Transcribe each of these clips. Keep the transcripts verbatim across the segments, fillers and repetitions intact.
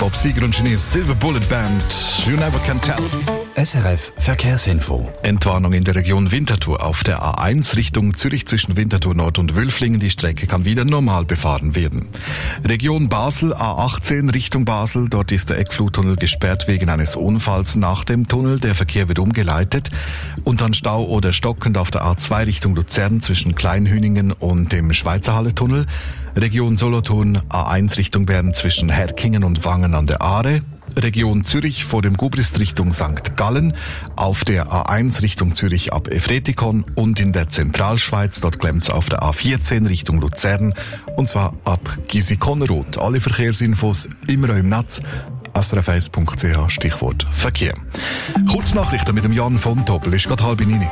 Bob Seger und Chinese Silver Bullet Band. You never can tell. S R F Verkehrsinfo. Entwarnung in der Region Winterthur auf der A eins Richtung Zürich zwischen Winterthur Nord und Wülflingen. Die Strecke kann wieder normal befahren werden. Region Basel A achtzehn Richtung Basel. Dort ist der Eckfluttunnel gesperrt wegen eines Unfalls nach dem Tunnel. Der Verkehr wird umgeleitet. Und dann Stau oder stockend auf der A zwei Richtung Luzern zwischen Kleinhüningen und dem Schweizerhalle-Tunnel. Region Solothurn A eins Richtung Bern zwischen Herkingen und Wangen an der Aare. Region Zürich vor dem Gubrist Richtung Sankt Gallen, auf der A eins Richtung Zürich ab Efretikon und in der Zentralschweiz, dort klemmt's auf der A vierzehn Richtung Luzern, und zwar ab Gisikonerot. Alle Verkehrsinfos immer im Netz, s r f eins punkt c h, Stichwort Verkehr. Kurznachrichten mit dem Jan von Tobel, ist gerade halb neun.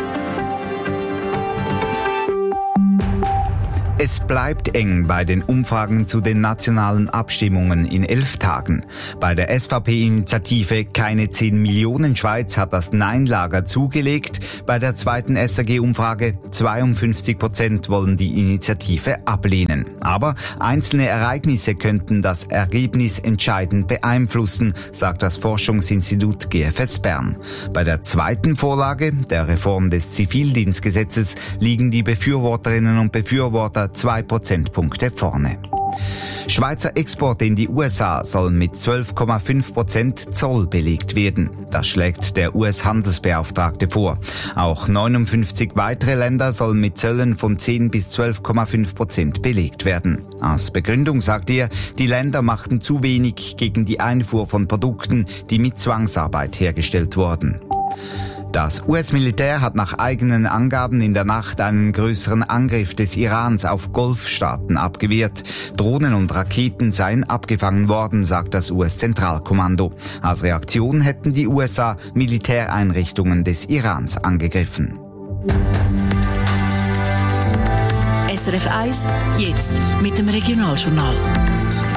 Es bleibt eng bei den Umfragen zu den nationalen Abstimmungen in elf Tagen. Bei der S V P-Initiative Keine zehn Millionen Schweiz hat das Nein-Lager zugelegt. Bei der zweiten S R G-Umfrage zweiundfünfzig Prozent wollen die Initiative ablehnen. Aber einzelne Ereignisse könnten das Ergebnis entscheidend beeinflussen, sagt das Forschungsinstitut G F S Bern. Bei der zweiten Vorlage, der Reform des Zivildienstgesetzes, liegen die Befürworterinnen und Befürworter zwei Prozentpunkte vorne. Schweizer Exporte in die U S A sollen mit zwölf Komma fünf Prozent Zoll belegt werden. Das schlägt der U S-Handelsbeauftragte vor. Auch neunundfünfzig weitere Länder sollen mit Zöllen von zehn bis zwölf Komma fünf Prozent belegt werden. Als Begründung sagt er, die Länder machten zu wenig gegen die Einfuhr von Produkten, die mit Zwangsarbeit hergestellt wurden. Das U S-Militär hat nach eigenen Angaben in der Nacht einen größeren Angriff des Irans auf Golfstaaten abgewehrt. Drohnen und Raketen seien abgefangen worden, sagt das U S-Zentralkommando. Als Reaktion hätten die U S A Militäreinrichtungen des Irans angegriffen. S R F eins, jetzt mit dem Regionaljournal.